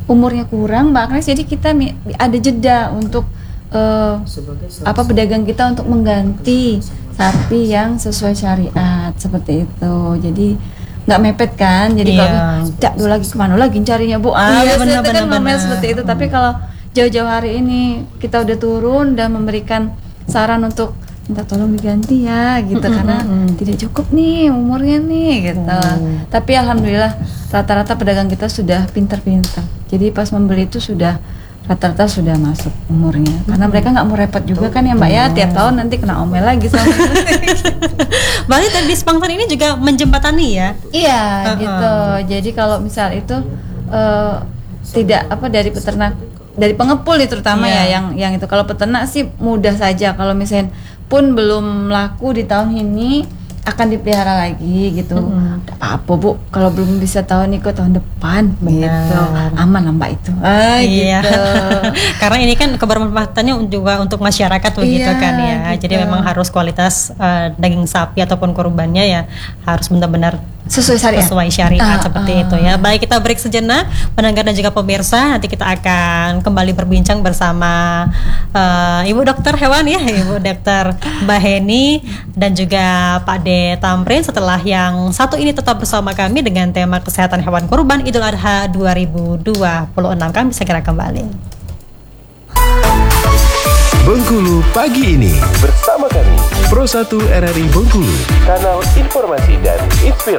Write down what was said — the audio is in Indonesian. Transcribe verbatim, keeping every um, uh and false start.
umurnya kurang Mbak Agnes, jadi kita ada jeda untuk uh, apa pedagang kita untuk mengganti sapi yang sesuai syariat seperti itu. Jadi nggak mepet kan, jadi iya. Kalau tidak dulu lagi kemana lagi carinya Bu, ah iya, benar, itu benar, kan ngomel seperti itu. Hmm. Tapi kalau jauh-jauh hari ini kita udah turun dan memberikan saran untuk minta tolong diganti ya gitu, mm-hmm. karena tidak cukup nih umurnya nih gitu. Mm. Tapi alhamdulillah rata-rata pedagang kita sudah pintar-pintar, jadi pas membeli itu sudah rata-rata sudah masuk umurnya, karena mm-hmm. mereka nggak mau repot juga kan ya Mbak ya, tiap tahun nanti kena omel lagi sama berarti tadi spontan ini juga menjembatani ya? Iya uh-huh. gitu. Jadi kalau misal itu uh, tidak apa dari peternak, dari pengepul nih terutama yeah. ya yang yang itu. Kalau peternak sih mudah saja. Kalau misalnya pun belum laku di tahun ini akan dipelihara lagi gitu. Mm-hmm. Apa Bu, kalau belum bisa tahun ini kok tahun depan gitu. Aman lah Mbak itu. Ah, iya. gitu. Karena ini kan kebermanfaatannya juga untuk masyarakat begitu iya, kan ya. Gitu. Jadi memang harus kualitas uh, daging sapi ataupun kurbannya ya harus benar-benar sesuai syariat, sesuai syariat uh, seperti uh. itu ya. Baik, kita break sejenak, pendengar dan juga pemirsa. Nanti kita akan kembali berbincang bersama uh, Ibu Dokter Hewan ya, Ibu Dokter Mbak Heni dan juga Pak De Tamrin. Setelah yang satu ini tetap bersama kami dengan tema kesehatan hewan kurban Idul Adha dua ribu dua puluh enam. Kami segera kembali. Bengkulu pagi ini bersama kami Pro satu R R I Bengkulu, kanal informasi dan inspirasi.